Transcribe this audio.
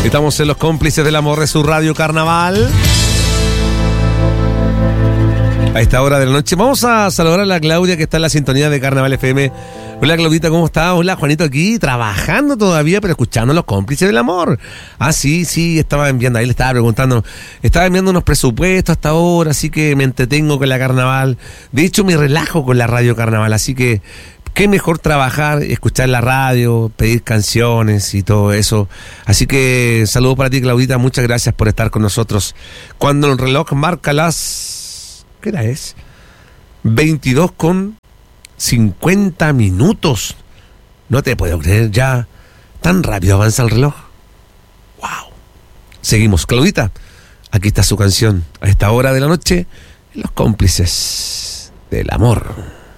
Estamos en Los Cómplices del Amor de su Radio Carnaval. A esta hora de la noche vamos a saludar a la Claudia, que está en la sintonía de Carnaval FM. Hola Claudita, ¿cómo estás? Hola Juanito, aquí trabajando todavía, pero escuchando Los Cómplices del Amor. Ah, sí, estaba enviando, ahí le estaba preguntando, estaba enviando unos presupuestos hasta ahora, así que me entretengo con la Carnaval. De hecho, me relajo con la Radio Carnaval, así que qué mejor trabajar, escuchar la radio, pedir canciones y todo eso. Así que saludos para ti, Claudita, muchas gracias por estar con nosotros. Cuando el reloj marca las... ¿qué hora es? 22:50 minutos. No te puedo creer, ya tan rápido avanza el reloj. Wow. Seguimos, Claudita. Aquí está su canción a esta hora de la noche, Los Cómplices del Amor.